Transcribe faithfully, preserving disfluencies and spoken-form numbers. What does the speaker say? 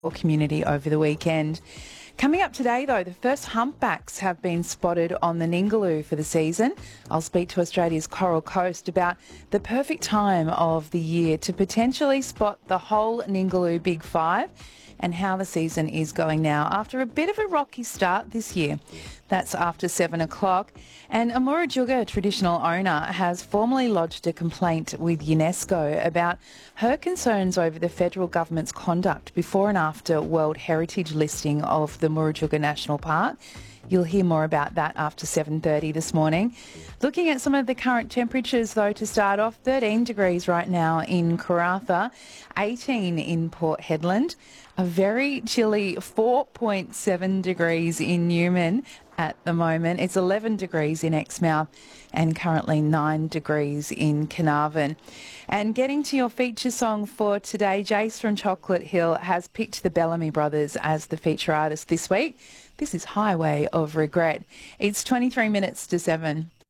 community over the weekend. Coming up today, though, the first humpbacks have been spotted on the Ningaloo for the season. I'll speak to Australia's Coral Coast about the perfect time of the year to potentially spot the whole Ningaloo Big Five and how the season is going now after a bit of a rocky start this year. That's after seven o'clock. And a Murujuga traditional owner has formally lodged a complaint with UNESCO about her concerns over the federal government's conduct before and after World Heritage listing of the Murujuga National Park. You'll hear more about that after seven thirty this morning. Looking at some of the current temperatures, though, to start off, thirteen degrees right now in Karratha, eighteen in Port Hedland, a very chilly four point seven degrees in Newman at the moment. It's eleven degrees in Exmouth and currently nine degrees in Carnarvon. And getting to your feature song for today, Jace from Chocolate Hill has picked the Bellamy Brothers as the feature artist this week. This is Highway of Regret. It's twenty-three minutes to seven.